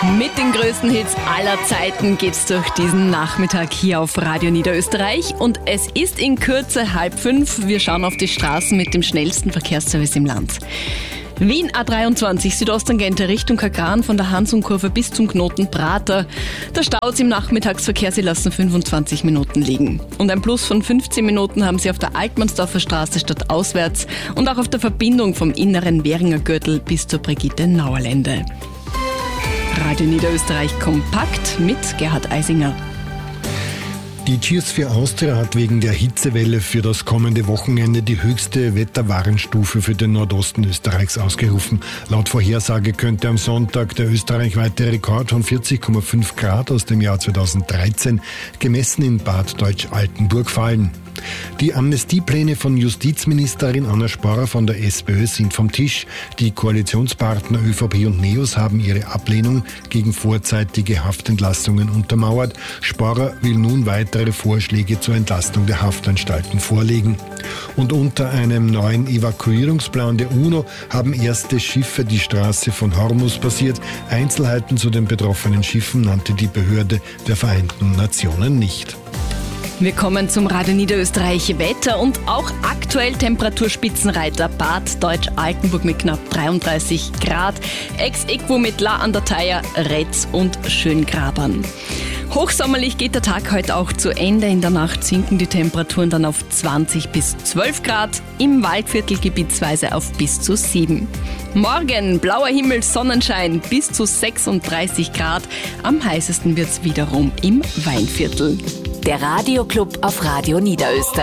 Mit den größten Hits aller Zeiten geht's durch diesen Nachmittag hier auf Radio Niederösterreich. Und es ist in Kürze 4:30. Wir schauen auf die Straßen mit dem schnellsten Verkehrsservice im Land. Wien A23 Südosttangente Richtung Kagran von der Hansum-Kurve bis zum Knoten Prater. Da staut es im Nachmittagsverkehr, Sie lassen 25 Minuten liegen. Und ein Plus von 15 Minuten haben Sie auf der Altmannsdorfer Straße stadtauswärts und auch auf der Verbindung vom inneren Währinger Gürtel bis zur Brigitte-Nauerlände. Radio Niederösterreich kompakt mit Gerhard Eisinger. Die Cheers for Austria hat wegen der Hitzewelle für das kommende Wochenende die höchste Wetterwarnstufe für den Nordosten Österreichs ausgerufen. Laut Vorhersage könnte am Sonntag der österreichweite Rekord von 40,5 Grad aus dem Jahr 2013 gemessen in Bad Deutsch-Altenburg fallen. Die Amnestiepläne von Justizministerin Anna Sporrer von der SPÖ sind vom Tisch. Die Koalitionspartner ÖVP und NEOS haben ihre Ablehnung gegen vorzeitige Haftentlastungen untermauert. Sporrer will nun weitere Vorschläge zur Entlastung der Haftanstalten vorlegen. Und unter einem neuen Evakuierungsplan der UNO haben erste Schiffe die Straße von Hormuz passiert. Einzelheiten zu den betroffenen Schiffen nannte die Behörde der Vereinten Nationen nicht. Wir kommen zum Radio Niederösterreich Wetter und auch aktuell Temperaturspitzenreiter Bad Deutsch-Altenburg mit knapp 33 Grad, ex aequo mit La an der Theier, Retz und Schöngrabern. Hochsommerlich geht der Tag heute auch zu Ende. In der Nacht sinken die Temperaturen dann auf 20 bis 12 Grad, im Waldviertel gebietsweise auf bis zu 7. Morgen blauer Himmel, Sonnenschein bis zu 36 Grad. Am heißesten wird's wiederum im Weinviertel. Der Radioclub auf Radio Niederösterreich.